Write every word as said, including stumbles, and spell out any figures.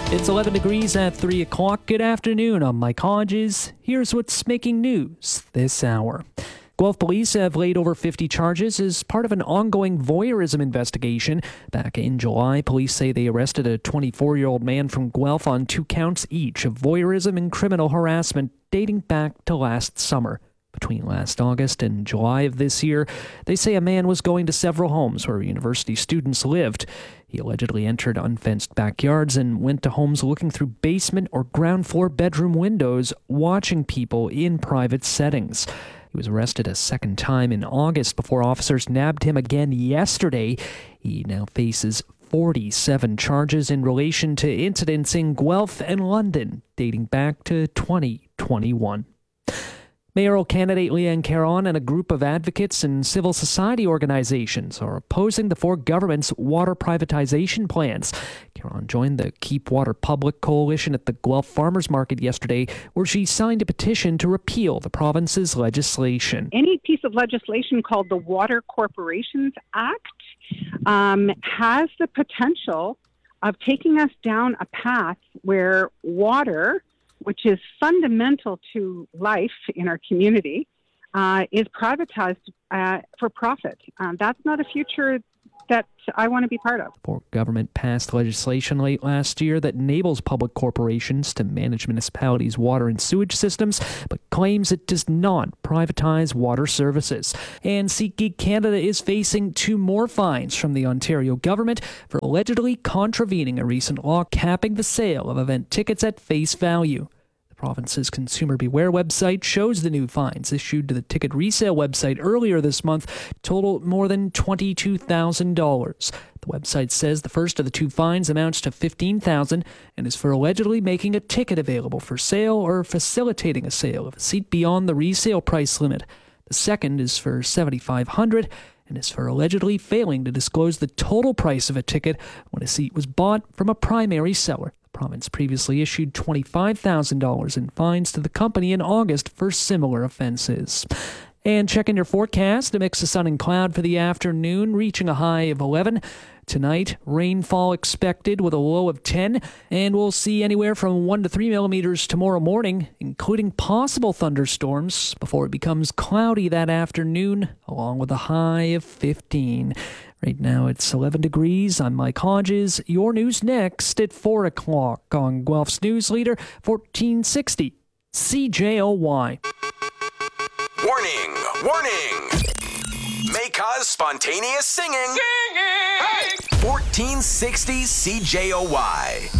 It's eleven degrees at three o'clock. Good afternoon. I'm Mike Hodges. Here's what's making news this hour. Guelph police have laid over fifty charges as part of an ongoing voyeurism investigation. Back in July, police say they arrested a twenty-four-year-old man from Guelph on two counts each of voyeurism and criminal harassment dating back to last summer. Between last August and July of this year, they say a man was going to several homes where university students lived. He allegedly entered unfenced backyards and went to homes looking through basement or ground floor bedroom windows, watching people in private settings. He was arrested a second time in August before officers nabbed him again yesterday. He now faces forty-seven charges in relation to incidents in Guelph and London dating back to twenty twenty-one. Mayoral candidate Leanne Caron and a group of advocates and civil society organizations are opposing the Ford government's water privatization plans. Caron joined the Keep Water Public Coalition at the Guelph Farmers Market yesterday, where she signed a petition to repeal the province's legislation. Any piece of legislation called the Water Corporations Act um, has the potential of taking us down a path where water, which is fundamental to life in our community, uh, is privatized uh, for profit. Um, that's not a future that I want to be part of. The government passed legislation late last year that enables public corporations to manage municipalities' water and sewage systems, but claims it does not privatize water services. And SeatGeek Canada is facing two more fines from the Ontario government for allegedly contravening a recent law capping the sale of event tickets at face value. The province's Consumer Beware website shows the new fines issued to the ticket resale website earlier this month total more than twenty-two thousand dollars. The website says the first of the two fines amounts to fifteen thousand dollars and is for allegedly making a ticket available for sale or facilitating a sale of a seat beyond the resale price limit. The second is for seven thousand five hundred dollars and is for allegedly failing to disclose the total price of a ticket when a seat was bought from a primary seller. The province previously issued twenty-five thousand dollars in fines to the company in August for similar offenses. And checking your forecast, a mix of sun and cloud for the afternoon, reaching a high of eleven. Tonight, rainfall expected with a low of ten, and we'll see anywhere from one to three millimeters tomorrow morning, including possible thunderstorms, before it becomes cloudy that afternoon, along with a high of fifteen. Right now it's eleven degrees. I'm Mike Hodges. Your news next at four o'clock on Guelph's News Leader, fourteen sixty C J O Y. Warning! Warning! May cause spontaneous singing. Singing! Hey! fourteen sixty C J O Y.